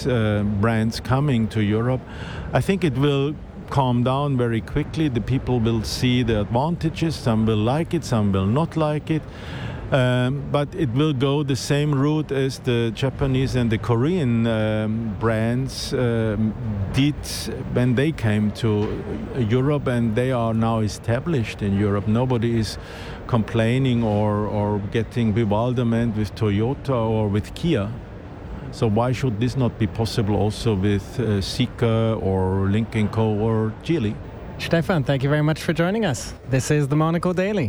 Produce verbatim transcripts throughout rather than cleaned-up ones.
Chinese uh, brands coming to Europe. I think it will calm down very quickly. The people will see the advantages. Some will like it, some will not like it. Um, but it will go the same route as the Japanese and the Korean um, brands um, did when they came to Europe, and they are now established in Europe. Nobody is complaining or, or getting bewilderment with Toyota or with Kia. So why should this not be possible also with uh, Sika or Lynk and Co or Geely? Stefan, thank you very much for joining us. This is the Monaco Daily.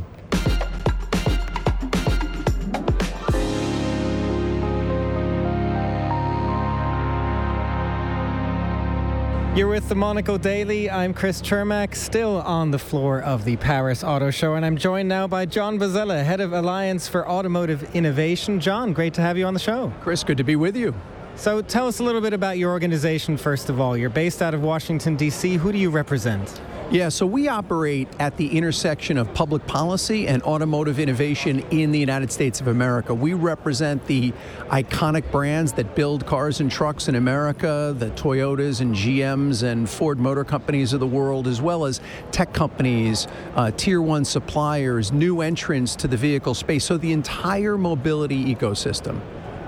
You're with the Monaco Daily. I'm Chris Chermak, still on the floor of the Paris Auto Show, and I'm joined now by John Bozzella, Head of Alliance for Automotive Innovation. John, great to have you on the show. Chris, good to be with you. So tell us a little bit about your organization, first of all. You're based out of Washington, D C. Who do you represent? Yeah, so we operate at the intersection of public policy and automotive innovation in the United States of America. We represent the iconic brands that build cars and trucks in America, the Toyotas and G Ms and Ford Motor Companies of the world, as well as tech companies, uh, tier one suppliers, new entrants to the vehicle space. So the entire mobility ecosystem.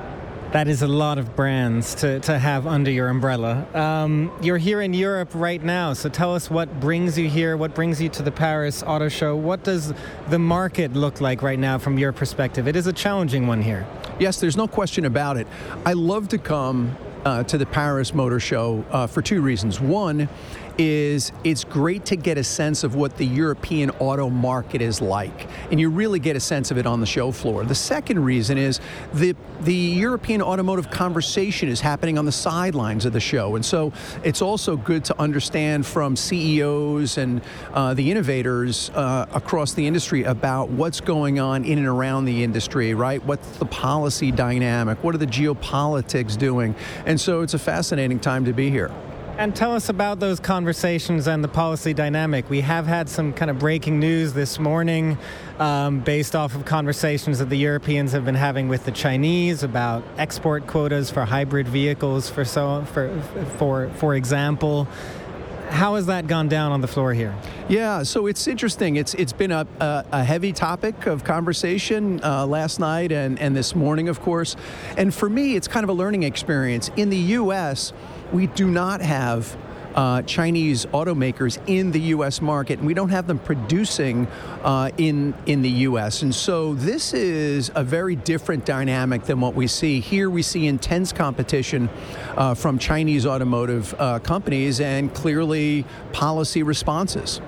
That is a lot of brands to, to have under your umbrella. Um, you're here in Europe right now, so tell us what brings you here, what brings you to the Paris Auto Show. What does the market look like right now from your perspective? It is a challenging one here. Yes, there's no question about it. I love to come uh, to the Paris Motor Show uh, for two reasons. One is it's great to get a sense of what the European auto market is like, and you really get a sense of it on the show floor. The second reason is the the European automotive conversation is happening on the sidelines of the show, and so it's also good to understand from C E Os and uh, the innovators uh, across the industry about what's going on in and around the industry, right? What's the policy dynamic? What are the geopolitics doing? And so it's a fascinating time to be here. And tell us about those conversations and the policy dynamic. We have had some kind of breaking news this morning um, based off of conversations that the Europeans have been having with the Chinese about export quotas for hybrid vehicles, for so for for for example. How has that gone down on the floor here? Yeah, so it's interesting. It's it's been a, a, a heavy topic of conversation uh, last night and, and this morning, of course. And for me, it's kind of a learning experience. In the U S, we do not have uh, Chinese automakers in the U S market, and we don't have them producing uh, in in the U S. And so this is a very different dynamic than what we see here. We see intense competition uh, from Chinese automotive uh, companies, and clearly policy responses.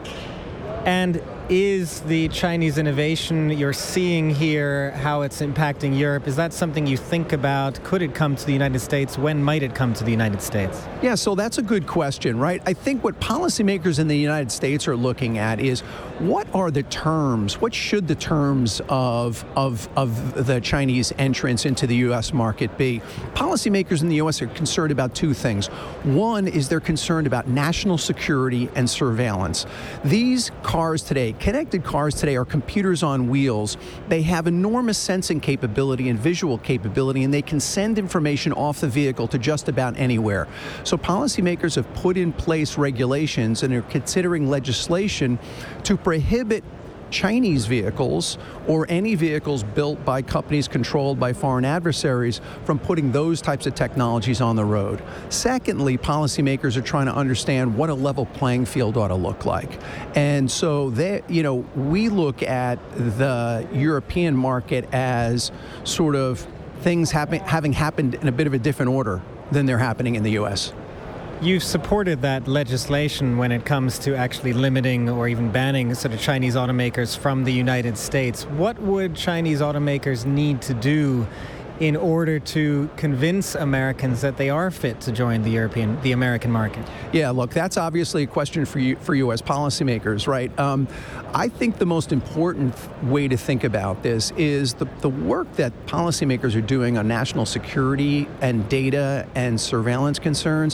And is the Chinese innovation you're seeing here, how it's impacting Europe, is that something you think about? Could it come to the United States? When might it come to the United States? Yeah, so that's a good question, right? I think what policymakers in the United States are looking at is what are the terms, what should the terms of, of, of the Chinese entrance into the U S market be? Policymakers in the U S are concerned about two things. One is they're concerned about national security and surveillance. These cars today, connected cars today, are computers on wheels. They have enormous sensing capability and visual capability, and they can send information off the vehicle to just about anywhere. So policymakers have put in place regulations and are considering legislation to prohibit Chinese vehicles or any vehicles built by companies controlled by foreign adversaries from putting those types of technologies on the road. Secondly, policymakers are trying to understand what a level playing field ought to look like. And so they, you know, we look at the European market as sort of things happen, having happened in a bit of a different order than they're happening in the U S. You've supported that legislation when it comes to actually limiting or even banning sort of Chinese automakers from the United States. What would Chinese automakers need to do in order to convince Americans that they are fit to join the European, the American market? Yeah, look, that's obviously a question for you, for U S policymakers, right? Um, I think the most important way to think about this is the, the work that policymakers are doing on national security and data and surveillance concerns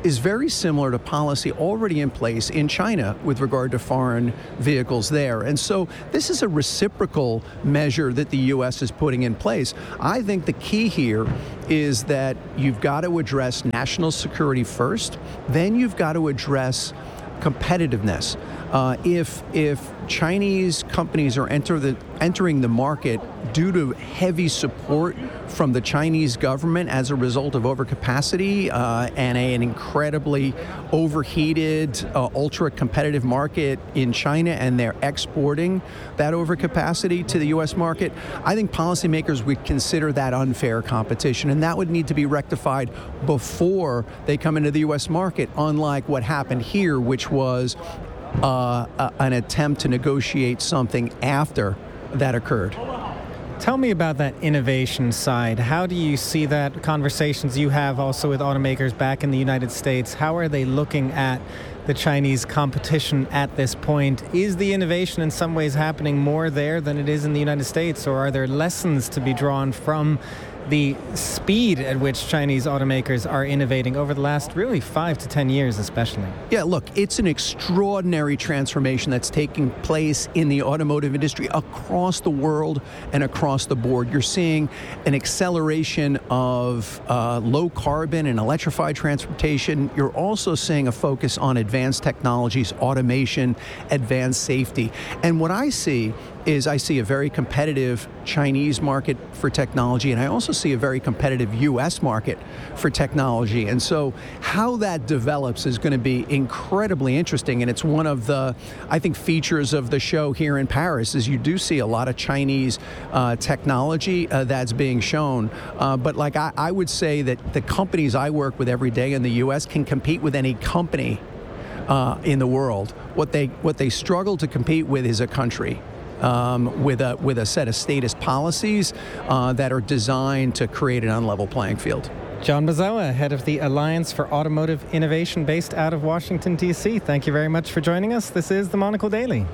is very similar to policy already in place in China with regard to foreign vehicles there. And so this is a reciprocal measure that the U S is putting in place. I think the key here is that you've got to address national security first, then you've got to address competitiveness. Uh, if if Chinese companies are enter the, entering the market due to heavy support from the Chinese government as a result of overcapacity uh, and a, an incredibly overheated, uh, ultra-competitive market in China, and they're exporting that overcapacity to the U S market, I think policymakers would consider that unfair competition, and that would need to be rectified before they come into the U S market, unlike what happened here, which was Uh, uh, an attempt to negotiate something after that occurred. Tell me about that innovation side. How do you see that? Conversations you have also with automakers back in the United States, how are they looking at the Chinese competition at this point? Is the innovation in some ways happening more there than it is in the United States, or are there lessons to be drawn from the speed at which Chinese automakers are innovating over the last really five to ten years especially? Yeah, look, it's an extraordinary transformation that's taking place in the automotive industry across the world and across the board. You're seeing an acceleration of uh, low carbon and electrified transportation. You're also seeing a focus on advanced technologies, automation, advanced safety. And what I see is I see a very competitive Chinese market for technology, and I also see a very competitive U S market for technology. And so how that develops is going to be incredibly interesting, and it's one of the, I think, features of the show here in Paris, is you do see a lot of Chinese uh, technology uh, that's being shown. Uh, but like I, I would say that the companies I work with every day in the U S can compete with any company uh, in the world. What they, what they struggle to compete with is a country. Um, with a with a set of status policies uh, that are designed to create an unlevel playing field. John Bozowa, head of the Alliance for Automotive Innovation based out of Washington, D C. Thank you very much for joining us. This is the Monocle Daily.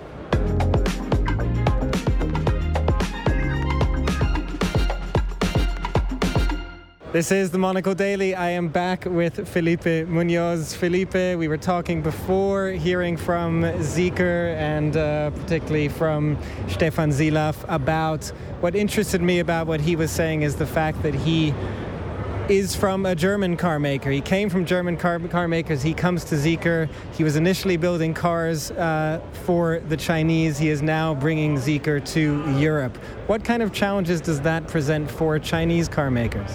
This is the Monocle Daily. I am back with Felipe Munoz. Felipe, we were talking before, hearing from Zeekr and uh, particularly from Stefan Zilaf about what interested me about what he was saying is the fact that he is from a German car maker. He came from German car, car makers. He comes to Zeekr. He was initially building cars uh, for the Chinese. He is now bringing Zeekr to Europe. What kind of challenges does that present for Chinese car makers?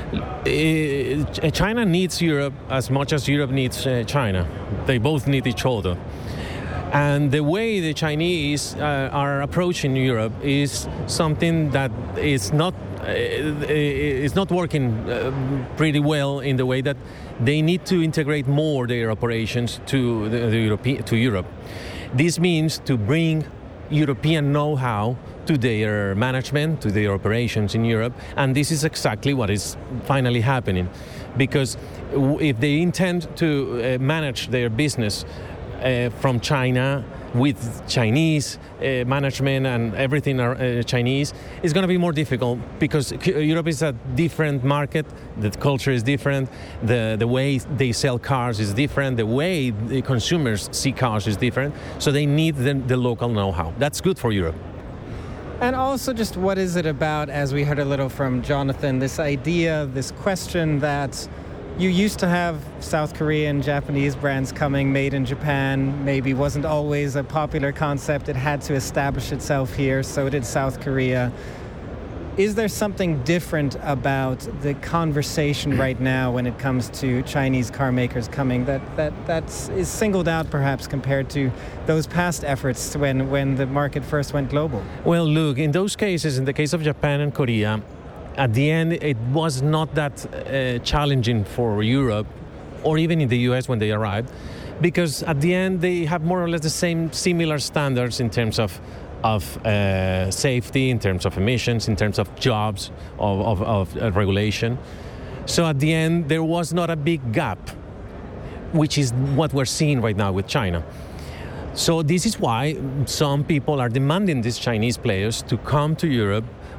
Uh, China needs Europe as much as Europe needs uh, China. They both need each other. And the way the Chinese uh, are approaching Europe is something that is not uh, is not working uh, pretty well, in the way that they need to integrate more their operations to the, the Europe, to Europe. This means to bring European know-how to their management, to their operations in Europe, and this is exactly what is finally happening. Because if they intend to uh, manage their business Uh, from China with Chinese uh, management and everything are uh, Chinese, it's going to be more difficult, because Europe is a different market, the culture is different, the, the way they sell cars is different, the way the consumers see cars is different, so they need the, the local know-how. That's good for Europe. And also, just what is it about, as we heard a little from Jonathan, this idea, this question that you used to have South Korean, Japanese brands coming, made in Japan, maybe wasn't always a popular concept. It had to establish itself here, so did South Korea. Is there something different about the conversation right now when it comes to Chinese car makers coming that, that that's, is singled out perhaps compared to those past efforts when, when the market first went global? Well, look, in those cases, in the case of Japan and Korea, at the end, it was not that uh, challenging for Europe, or even in the U S when they arrived, because at the end they have more or less the same similar standards in terms of of uh, safety, in terms of emissions, in terms of jobs, of, of, of uh, regulation. So at the end, there was not a big gap, which is what we're seeing right now with China. So this is why some people are demanding these Chinese players to come to Europe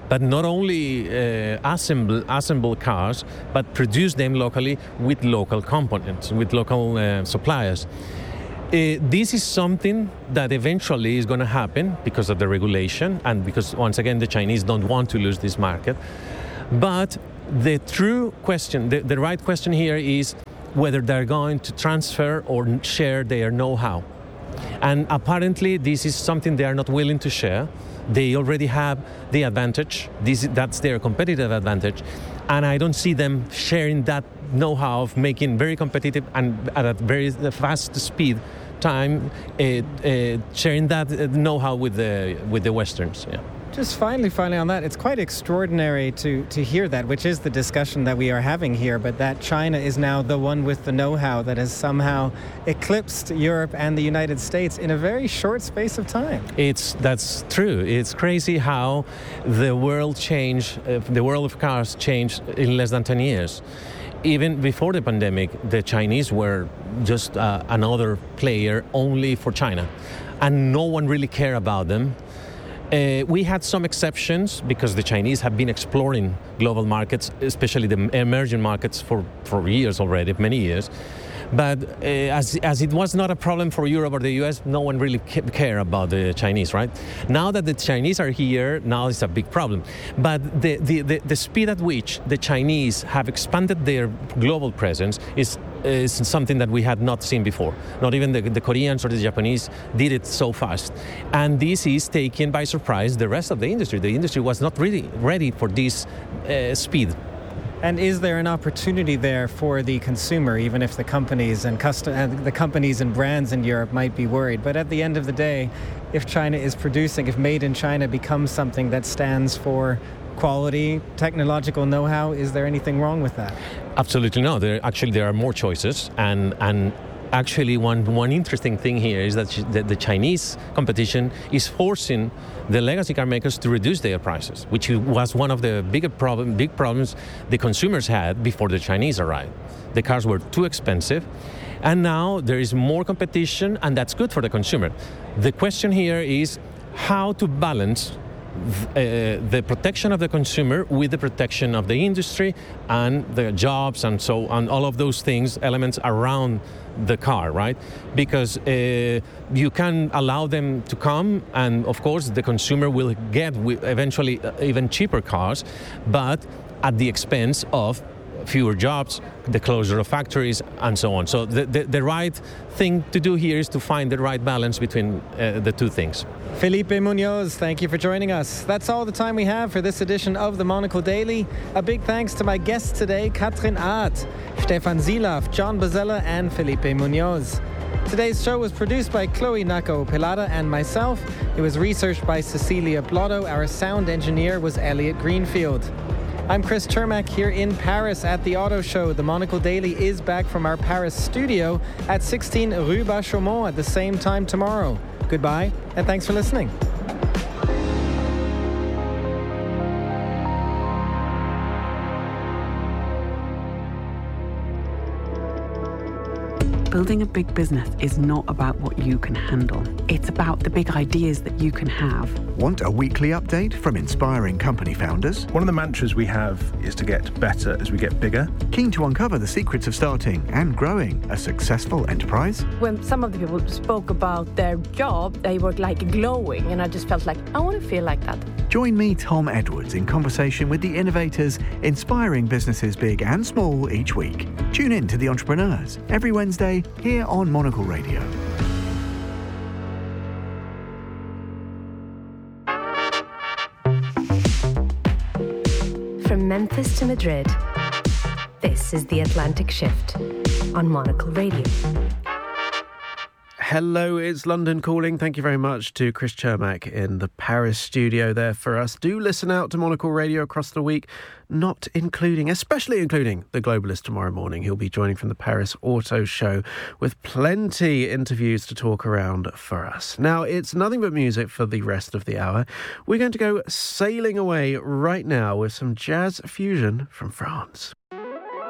but not only uh, assemble assemble cars, but produce them locally with local components, with local uh, suppliers. Uh, this is something that eventually is going to happen because of the regulation and because, once again, the Chinese don't want to lose this market. But the true question, the, the right question here is whether they're going to transfer or share their know-how. And apparently this is something they are not willing to share. They already have the advantage. This, that's their competitive advantage. And I don't see them sharing that know-how of making very competitive and at a very fast speed time, uh, uh, sharing that know-how with the with the Westerns. Yeah. Just finally, finally on that, it's quite extraordinary to, to hear that, which is the discussion that we are having here, but that China is now the one with the know-how that has somehow eclipsed Europe and the United States in a very short space of time. It's that's true. It's crazy how the world changed, uh, the world of cars changed in less than ten years. Even before the pandemic, the Chinese were just uh, another player only for China, and no one really cared about them. Uh, we had some exceptions because the Chinese have been exploring global markets, especially the emerging markets, for, for years already, many years. But uh, as, as it was not a problem for Europe or the U S, no one really cared about the Chinese, right? Now that the Chinese are here, now it's a big problem. But the, the, the, the speed at which the Chinese have expanded their global presence is, is something that we had not seen before. Not even the, the Koreans or the Japanese did it so fast. And this is taken by surprise the rest of the industry. The industry was not really ready for this uh, speed. And is there an opportunity there for the consumer, even if the companies and custom, uh, the companies and brands in Europe might be worried? But at the end of the day, if China is producing, if made in China becomes something that stands for quality, technological know-how, is there anything wrong with that? Absolutely no. There actually there are more choices, and and actually one one interesting thing here is that the, the Chinese competition is forcing the legacy car makers to reduce their prices, which was one of the big problem big problems the consumers had before the Chinese arrived. The cars were too expensive, and now there is more competition, and that's good for the consumer. The question here is how to balance Uh, the protection of the consumer with the protection of the industry and the jobs and so on, all of those things, elements around the car, right? Because uh, you can allow them to come, and of course the consumer will get eventually even cheaper cars, but at the expense of fewer jobs, the closure of factories, and so on. So the, the, the right thing to do here is to find the right balance between uh, the two things. Felipe Munoz, thank you for joining us. That's all the time we have for this edition of the Monocle Daily. A big thanks to my guests today, Katrin Art, Stefan Silaf, John Bazella, and Felipe Munoz. Today's show was produced by Chloe Nako Pelada and myself. It was researched by Cecilia Blotto. Our sound engineer was Elliot Greenfield. I'm Chris Chermak here in Paris at the Auto Show. The Monocle Daily is back from our Paris studio at sixteen Rue Bachaumont at the same time tomorrow. Goodbye, and thanks for listening. Building a big business is not about what you can handle. It's about the big ideas that you can have. Want a weekly update from inspiring company founders? One of the mantras we have is to get better as we get bigger. Keen to uncover the secrets of starting and growing a successful enterprise? When some of the people spoke about their job, they were like glowing, and I just felt like, I want to feel like that. Join me, Tom Edwards, in conversation with the innovators inspiring businesses big and small each week. Tune in to The Entrepreneurs every Wednesday here on Monocle Radio. From Memphis to Madrid, this is The Atlantic Shift on Monocle Radio. Hello, it's London calling. Thank you very much to Chris Chermak in the Paris studio there for us. Do listen out to Monocle Radio across the week, not including, especially including the Globalist tomorrow morning. He'll be joining from the Paris Auto Show with plenty interviews to talk around for us. Now, it's nothing but music for the rest of the hour. We're going to go sailing away right now with some jazz fusion from France.